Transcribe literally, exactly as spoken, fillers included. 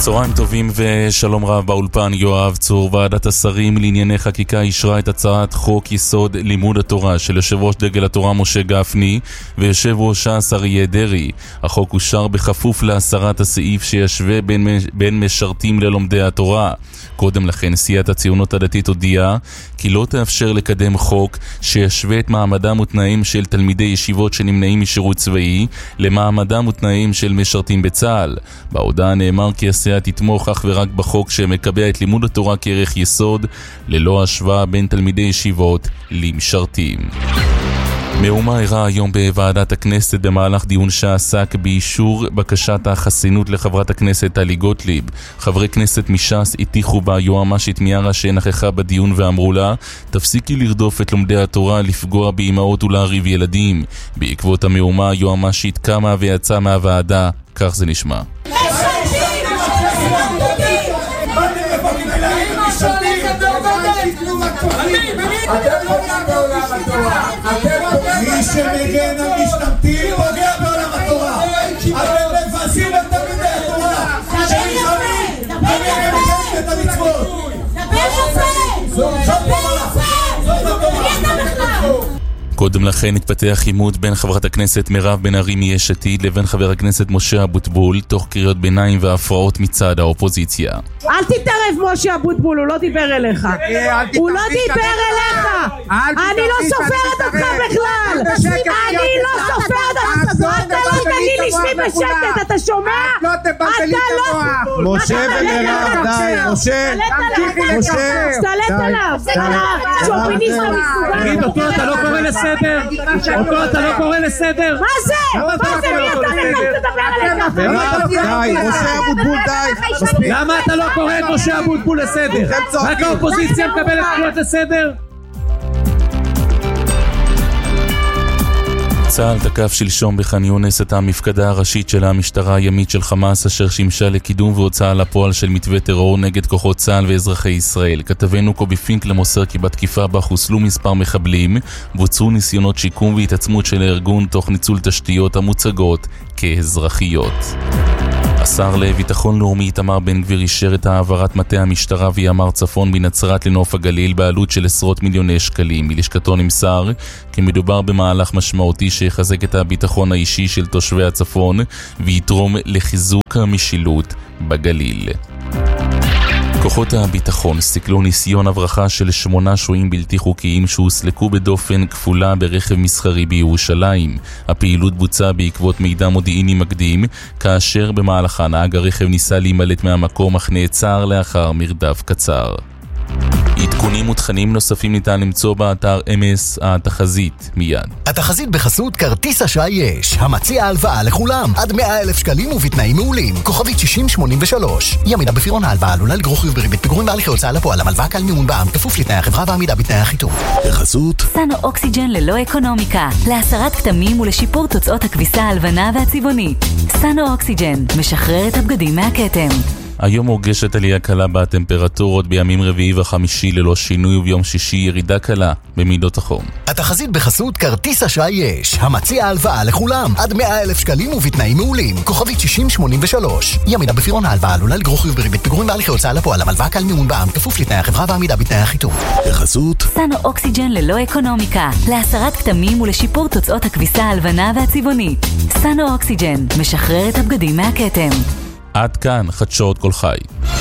צהריים טובים ושלום רב באולפן, יואב צור. ועדת השרים לענייני חקיקה אישרה את הצעת חוק יסוד לימוד התורה של יושב ראש דגל התורה משה גפני ויושב ראש ש"ס אריה דרעי. החוק אושר בכפוף להסרת הסעיף שישווה בין, בין משרתים ללומדי התורה. קודם לכן סיעת הציונות הדתית הודיעה כי לא תאפשר לקדם חוק שישווה את מעמדם ותנאים של תלמידי ישיבות שנמנעים משירות צבאי למעמדם ותנאים של משרתים בצה"ל. בהודעה נאמר כי הסיעה תתמוך אך ורק בחוק שמקבע את לימוד התורה כערך יסוד ללא השוואה בין תלמידי ישיבות למשרתים. מהומה אירעה היום בוועדת הכנסת במהלך דיון שעסק באישור בקשת החסינות לחברת הכנסת טלי גוטליב. חברי כנסת מש"ס הטיחו בה יועמ"שית מיארה שנכחה בדיון ואמרו לה, תפסיקי לרדוף את לומדי התורה, לפגוע באימהות ולהריב ילדים. בעקבות המהומה יועמ"שית קמה ויצאה מהוועדה, כך זה נשמע. מי שמגן על משתמטים פוגע בעולם התורה. אתם מבזים את תלמידי התורה שנלחמים ומקיימים את המצוות. זאת התורה. זאת התורה. קודם לכן התפתח עימות בין חברת הכנסת מירב בן ארי מיש עתיד לבין חבר הכנסת משה אבוטבול, תוך קריאות ביניים והפרעות מצד האופוזיציה. אל תתערב משה אבוטבול, הוא לא דיבר אליך. הוא לא דיבר אליך. אני לא סופרת אותך בכלל. אני לא סופרת אותך. אתה לא תגיד לי שבי בשקט, אתה שומע? אתה לא... משה ומירב, די, משה. משה. שתלט עליו. שוביניסט המסוגל. תגיד, אותו אתה לא קורא לסדר? אותו אתה לא קורא לסדר? מה זה? מה זה? מי אתה בכלל תדבר אליך? די, משה אבוטבול, די. למה אתה לא קורא את משה אבוטבול לסדר? רק האופוזיציה מקבלת קריאות לסדר? צה"ל תקף שלשום בח'אן יונס את המפקדה הראשית של המשטרה הימית של חמאס, אשר שימשה לקידום והוצאה לפועל של מתווה טרור נגד כוחות צה"ל ואזרחי ישראל. כתבנו קובי פינקלר מוסר כי בתקיפה בה חוסלו מספר מחבלים, בוצעו ניסיונות שיקום והתעצמות של הארגון תוך ניצול תשתיות המוצגות כאזרחיות. השר לביטחון לאומי איתמר בן גביר אישר את העברת מטה המשטרה וימ"ר צפון מנצרת לנוף הגליל בעלות של עשרות מיליוני שקלים. מלשכתו נמסר כי מדובר במהלך משמעותי שיחזק את הביטחון האישי של תושבי הצפון ויתרום לחיזוק המשילות בגליל. כוחות הביטחון סיכלו ניסיון הברחה של שמונה שוהים בלתי חוקיים שהוסלקו בדופן כפולה ברכב מסחרי בירושלים. הפעילות בוצעה בעקבות מידע מודיעיני מקדים, כאשר במהלך הנהג הרכב ניסה להימלט מהמקום אך נעצר לאחר מרדף קצר. עדכונים ותכנים נוספים ניתן למצוא באתר אם אס התחזית מיד. התחזית בחסות כרטיס אשראי יש, המציע הלוואה לכולם עד מאה אלף שקלים ובתנאים מעולים. כוכבית שישים שמונים ושלוש. עמידה בפירעון ההלוואה עלולה לגרור חיוב בריבית פיגורים בהליכי הוצאה לפועל. הלוואה קל מימון בע"מ כפוף לתנאי החברה ועמידה בתנאי החיתום. בחסות סנו אוקסיג'ן ללא אקונומיקה, להסרת כתמים ולשיפור תוצאות הכביסה הלבנה והצבעונית. סנו אוקסיג'ן משחרר את הבגדים מהכתם. היום מורגשת עלייה קלה בטמפרטורות, בימים רביעי וחמישי ללא שינוי, וביום שישי ירידה קלה במידות החום. התחזית בחסות כרטיס אשראי יש, המציע הלוואה לכולם עד מאה אלף שקלים ובתנאים מעולים. כוכבית שישים שמונים ושלוש. עמידה בפירעון ההלוואה עלולה לגרור חיוב בריבית פיגורים בהליכי הוצאה לפועל. הלוואה קל מימון בע"מ כפוף לתנאי החברה ועמידה בתנאי החיתום. בחסות סנו אוקסיג'ן ללא אקונומיקה, להסרת כתמים ולשיפור תוצאות הכביסה הלבנה והצבעונית. סנו אוקסיג'ן משחרר את הבגדים מהכתם. עד כאן חדשות כל חי.